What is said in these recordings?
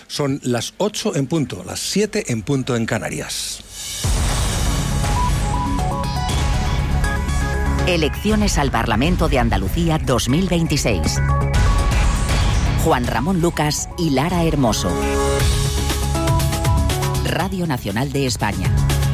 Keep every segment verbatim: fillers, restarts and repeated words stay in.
Son las ocho en punto, las siete en punto en Canarias. Elecciones al Parlamento de Andalucía dos mil veintiséis. Juan Ramón Lucas y Lara Hermoso. Radio Nacional de España.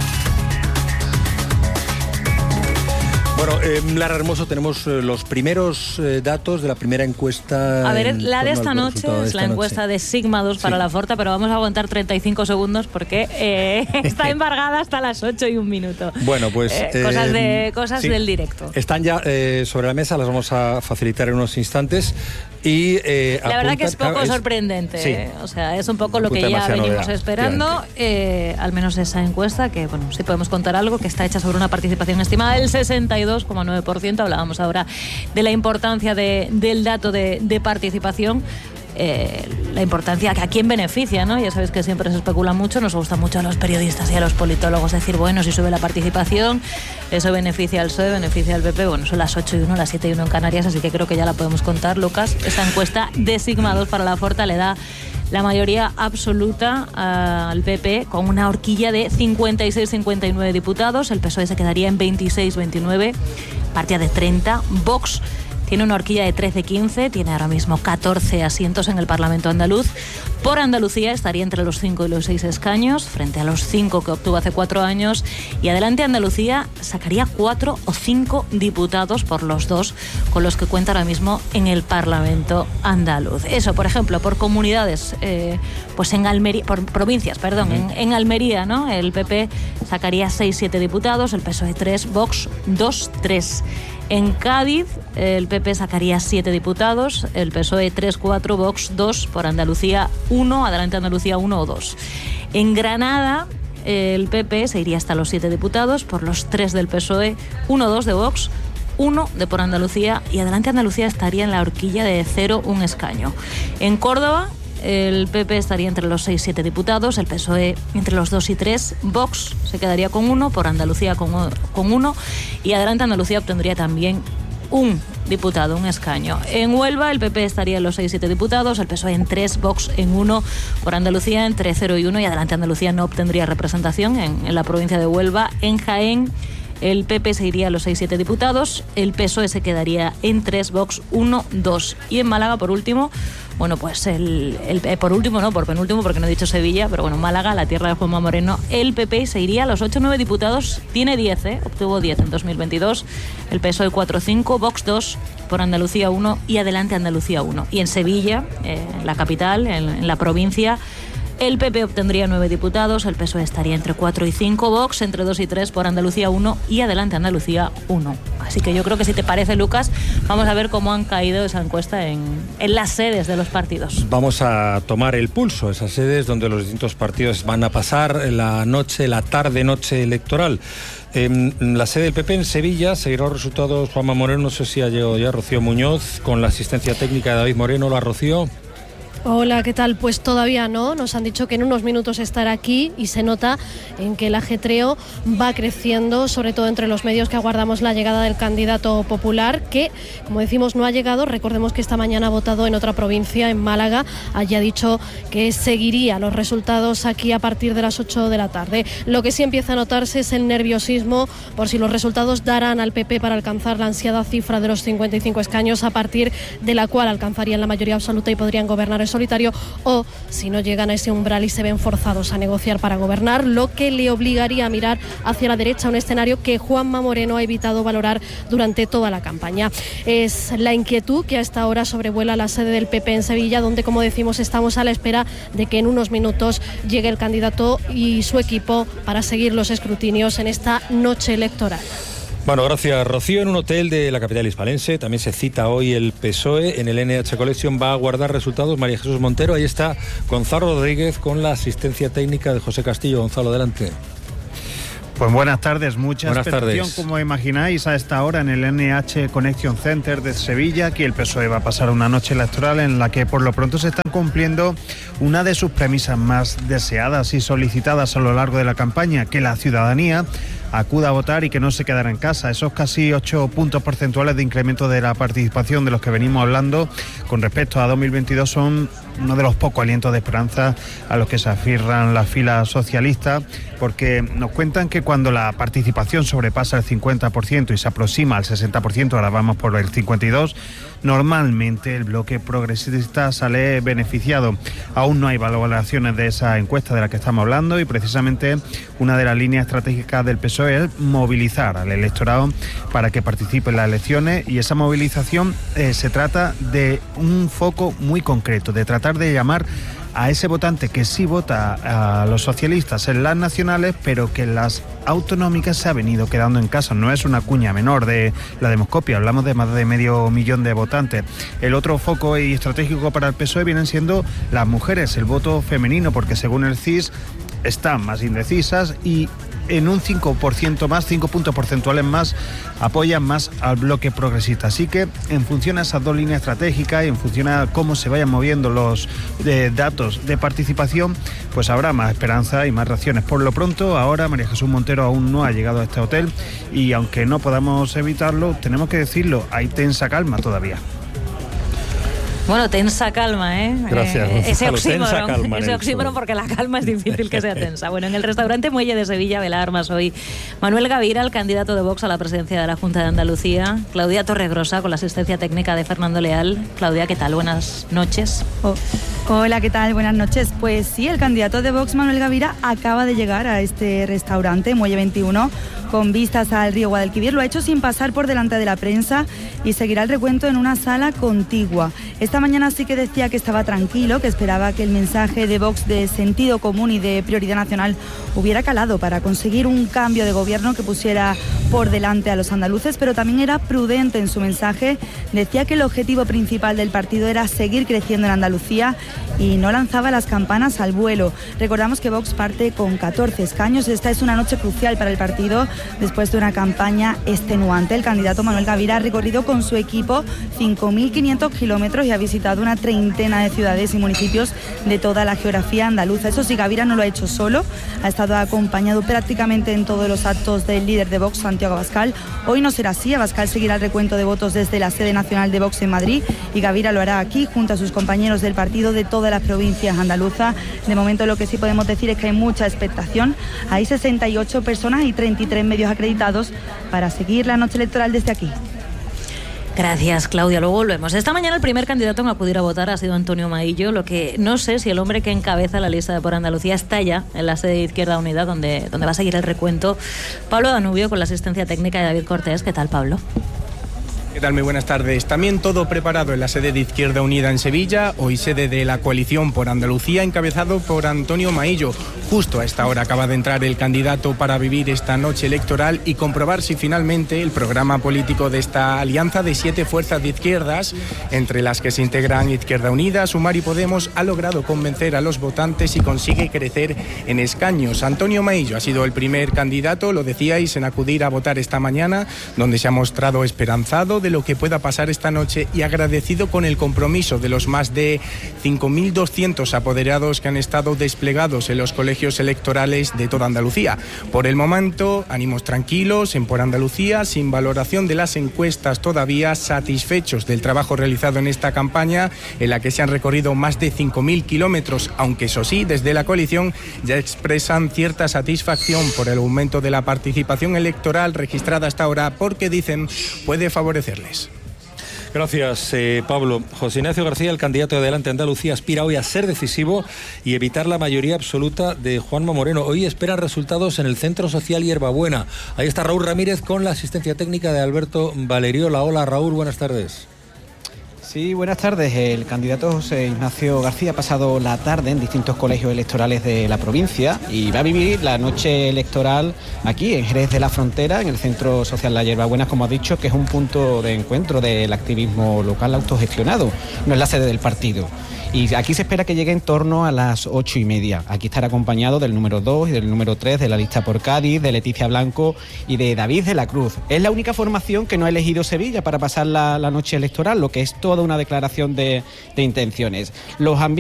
Bueno, eh, Lara Hermoso, tenemos eh, los primeros eh, datos de la primera encuesta. A ver, la de esta noche es la encuesta de Sigma dos para sí. La Forta, pero vamos a aguantar treinta y cinco segundos porque eh, está embargada hasta las ocho y un minuto. Bueno, pues... Eh, cosas de, cosas sí. del directo. Están ya eh, sobre la mesa, las vamos a facilitar en unos instantes. Y, eh, la verdad apuntan, que es poco claro, sorprendente, es, sí. eh, o sea, es un poco lo que ya venimos novedad, esperando, eh, al menos esa encuesta, que bueno, sí podemos contar algo, que está hecha sobre una participación estimada del sesenta y dos coma nueve por ciento. Hablábamos ahora de la importancia de, del dato de, de participación. Eh, la importancia que a quién beneficia, ¿no? Ya sabéis que siempre se especula mucho, nos gusta mucho a los periodistas y a los politólogos decir, bueno, si sube la participación, eso beneficia al P S O E, beneficia al P P. Bueno, son las ocho y uno, las siete y uno en Canarias, así que creo que ya la podemos contar, Lucas. Esta encuesta de Sigma dos para la Forta le da la mayoría absoluta al P P con una horquilla de cincuenta y seis cincuenta y nueve diputados, el P S O E se quedaría en veintiséis veintinueve, partida de treinta, Vox tiene una horquilla de trece quince, tiene ahora mismo catorce asientos en el Parlamento andaluz. Por Andalucía estaría entre los cinco y los seis escaños, frente a los cinco que obtuvo hace cuatro años. Y Adelante Andalucía sacaría cuatro o cinco diputados por los dos con los que cuenta ahora mismo en el Parlamento andaluz. Eso, por ejemplo, por comunidades, eh, pues en Almería, por provincias, perdón, en, en Almería, ¿no? El P P sacaría seis siete diputados, el P S O E tres, Vox dos tres. En Cádiz, el P P sacaría siete diputados, el P S O E tres cuatro, Vox dos, por Andalucía uno, Adelante Andalucía uno o dos. En Granada, el P P se iría hasta los siete diputados, por los tres del P S O E, uno dos de Vox, uno de por Andalucía, y Adelante Andalucía estaría en la horquilla de cero, un escaño. En Córdoba, el P P estaría entre los seis siete diputados, el P S O E entre los dos y tres, Vox se quedaría con uno, por Andalucía con, con uno, y Adelante Andalucía obtendría también un diputado, un escaño. En Huelva el P P estaría en los seis siete diputados, el P S O E en tres, Vox en uno, por Andalucía entre cero y uno, y Adelante Andalucía no obtendría representación en, en la provincia de Huelva. En Jaén el P P se iría a los seis siete diputados, el P S O E se quedaría en tres, Vox uno dos. Y en Málaga, por último, bueno, pues el, el por último, no, por penúltimo, porque no he dicho Sevilla, pero bueno, Málaga, la tierra de Juanma Moreno, el P P se iría a los ocho nueve diputados, tiene diez, ¿eh? Obtuvo diez en dos mil veintidós, el P S O E cuatro cinco, Vox dos, por Andalucía uno y Adelante Andalucía uno. Y en Sevilla, eh, la capital, en, en la provincia, el P P obtendría nueve diputados, el P S O E estaría entre cuatro y cinco, Vox entre dos y tres, por Andalucía uno y Adelante Andalucía uno. Así que yo creo que, si te parece, Lucas, vamos a ver cómo han caído esa encuesta en, en las sedes de los partidos. Vamos a tomar el pulso, esas sedes donde los distintos partidos van a pasar la noche, la tarde-noche electoral. En la sede del P P en Sevilla seguirá los resultados Juanma Moreno, no sé si ha llegado ya Rocío Muñoz, con la asistencia técnica de David Moreno. ¿La Rocío? Hola, ¿qué tal? Pues todavía no, nos han dicho que en unos minutos estará aquí y se nota en que el ajetreo va creciendo, sobre todo entre los medios que aguardamos la llegada del candidato popular, que, como decimos, no ha llegado. Recordemos que esta mañana ha votado en otra provincia, en Málaga, allí ha dicho que seguiría los resultados aquí a partir de las ocho de la tarde. Lo que sí empieza a notarse es el nerviosismo por si los resultados darán al P P para alcanzar la ansiada cifra de los cincuenta y cinco escaños, a partir de la cual alcanzarían la mayoría absoluta y podrían gobernar en solitario, o si no llegan a ese umbral y se ven forzados a negociar para gobernar, lo que le obligaría a mirar hacia la derecha, un escenario que Juanma Moreno ha evitado valorar durante toda la campaña. Es la inquietud que a esta hora sobrevuela la sede del P P en Sevilla, donde, como decimos, estamos a la espera de que en unos minutos llegue el candidato y su equipo para seguir los escrutinios en esta noche electoral. Bueno, gracias, Rocío. En un hotel de la capital hispalense también se cita hoy el P S O E. En el N H Collection va a guardar resultados María Jesús Montero. Ahí está Gonzalo Rodríguez con la asistencia técnica de José Castillo. Gonzalo, adelante. Pues buenas tardes, mucha buenas expectación, tardes. Como imagináis, a esta hora en el N H Connection Center de Sevilla. Aquí el P S O E va a pasar una noche electoral en la que por lo pronto se están cumpliendo una de sus premisas más deseadas y solicitadas a lo largo de la campaña, que la ciudadanía acuda a votar y que no se quedara en casa. Esos casi ocho puntos porcentuales de incremento de la participación de los que venimos hablando con respecto a dos mil veintidós son uno de los pocos alientos de esperanza a los que se afirran las filas socialistas, porque nos cuentan que cuando la participación sobrepasa el cincuenta por ciento y se aproxima al sesenta por ciento, ahora vamos por el cincuenta y dos por ciento, normalmente el bloque progresista sale beneficiado. Aún no hay valoraciones de esa encuesta de la que estamos hablando y precisamente una de las líneas estratégicas del P S O E es movilizar al electorado para que participe en las elecciones, y esa movilización eh, se trata de un foco muy concreto, de tratar de llamar a ese votante que sí vota a los socialistas en las nacionales, pero que en las autonómicas se ha venido quedando en casa. No es una cuña menor de la Demoscopia, hablamos de más de medio millón de votantes. El otro foco y estratégico para el P S O E vienen siendo las mujeres, el voto femenino, porque según el C I S están más indecisas y en un cinco por ciento más, cinco puntos porcentuales más, apoyan más al bloque progresista. Así que en función a esas dos líneas estratégicas y en función a cómo se vayan moviendo los eh, datos de participación, pues habrá más esperanza y más reacciones. Por lo pronto, ahora María Jesús Montero aún no ha llegado a este hotel y aunque no podamos evitarlo, tenemos que decirlo, hay tensa calma todavía. Bueno, tensa calma, ¿eh? Gracias. Eh, ese oxímoron, calma ese oxímoron porque la calma es difícil que sea tensa. Bueno, en el restaurante Muelle de Sevilla, Vela Armas hoy, Manuel Gavira, el candidato de Vox a la presidencia de la Junta de Andalucía, Claudia Torregrosa, con la asistencia técnica de Fernando Leal. Claudia, ¿qué tal? Buenas noches. Oh. Hola, ¿qué tal? Buenas noches. Pues sí, el candidato de Vox, Manuel Gavira, acaba de llegar a este restaurante, Muelle veintiuno, con vistas al río Guadalquivir. Lo ha hecho sin pasar por delante de la prensa y seguirá el recuento en una sala contigua. Esta mañana sí que decía que estaba tranquilo, que esperaba que el mensaje de Vox de sentido común y de prioridad nacional hubiera calado para conseguir un cambio de gobierno que pusiera por delante a los andaluces, pero también era prudente en su mensaje. Decía que el objetivo principal del partido era seguir creciendo en Andalucía y no lanzaba las campanas al vuelo. Recordamos que Vox parte con catorce escaños. Esta es una noche crucial para el partido después de una campaña extenuante. El candidato Manuel Gavira ha recorrido con su equipo cinco mil quinientos kilómetros y ha visitado una treintena de ciudades y municipios de toda la geografía andaluza. Eso sí, Gavira no lo ha hecho solo, ha estado acompañado prácticamente en todos los actos del líder de Vox, Santiago Abascal. Hoy no será así, Abascal seguirá el recuento de votos desde la sede nacional de Vox en Madrid y Gavira lo hará aquí junto a sus compañeros del partido de todas las provincias andaluzas. De momento lo que sí podemos decir es que hay mucha expectación. Hay sesenta y ocho personas y treinta y tres medios acreditados para seguir la noche electoral desde aquí. Gracias, Claudia. Luego volvemos. Esta mañana el primer candidato en acudir a votar ha sido Antonio Maillo, lo que no sé si el hombre que encabeza la lista de Por Andalucía está ya en la sede de Izquierda Unida, donde, donde va a seguir el recuento. Pablo Danubio, con la asistencia técnica de David Cortés. ¿Qué tal, Pablo? ¿Qué tal? Muy buenas tardes. También todo preparado en la sede de Izquierda Unida en Sevilla, hoy sede de la coalición Por Andalucía, encabezado por Antonio Maillo. Justo a esta hora acaba de entrar el candidato para vivir esta noche electoral y comprobar si finalmente el programa político de esta alianza de siete fuerzas de izquierdas, entre las que se integran Izquierda Unida, Sumar y Podemos, ha logrado convencer a los votantes y consigue crecer en escaños. Antonio Maillo ha sido el primer candidato, lo decíais, en acudir a votar esta mañana, donde se ha mostrado esperanzado de lo que pueda pasar esta noche y agradecido con el compromiso de los más de cinco mil doscientos apoderados que han estado desplegados en los colegios electorales de toda Andalucía. Por el momento, ánimos tranquilos en Por Andalucía, sin valoración de las encuestas todavía, satisfechos del trabajo realizado en esta campaña, en la que se han recorrido más de cinco mil kilómetros, aunque eso sí, desde la coalición ya expresan cierta satisfacción por el aumento de la participación electoral registrada hasta ahora, porque dicen puede favorecerles. Gracias, eh, Pablo. José Ignacio García, el candidato de Adelante Andalucía, aspira hoy a ser decisivo y evitar la mayoría absoluta de Juanma Moreno. Hoy esperan resultados en el Centro Social Hierbabuena. Ahí está Raúl Ramírez con la asistencia técnica de Alberto Valeriola. Hola, Raúl, buenas tardes. Sí, buenas tardes. El candidato José Ignacio García ha pasado la tarde en distintos colegios electorales de la provincia y va a vivir la noche electoral aquí en Jerez de la Frontera, en el Centro Social La Hierbabuena, como ha dicho, que es un punto de encuentro del activismo local autogestionado, no es la sede del partido. Y aquí se espera que llegue en torno a las ocho y media. Aquí estará acompañado del número dos y del número tres de la lista por Cádiz, de Leticia Blanco y de David de la Cruz. Es la única formación que no ha elegido Sevilla para pasar la, la noche electoral, lo que es toda una declaración de, de intenciones. Los ambientes